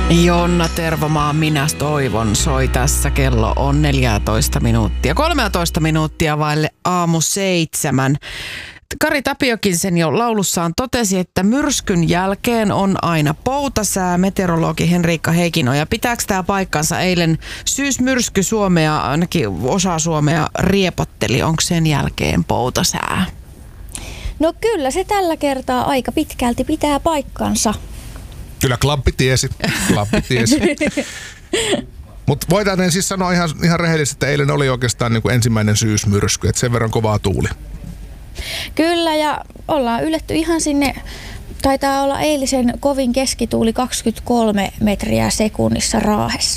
Jonna Tervomaa, minä toivon, soi tässä. Kello on 14 minuuttia. 13 minuuttia vaille aamu 7. Kari Tapiokin sen jo laulussaan totesi, että myrskyn jälkeen on aina poutasää. Meteorologi Henriikka Heikinoja. Pitääkö tämä paikkansa? Eilen syysmyrsky Suomea, ainakin osa Suomea riepotteli. Onko sen jälkeen poutasää? No kyllä se tällä kertaa aika pitkälti pitää paikkansa. Kyllä Klappi tiesi. Mutta voidaan siis sanoa ihan rehellisesti, että eilen oli oikeastaan niin kuin ensimmäinen syysmyrsky, että sen verran kovaa tuuli. Kyllä, ja ollaan yletty ihan sinne, taitaa olla eilisen kovin keskituuli 23 metriä sekunnissa Raahessa.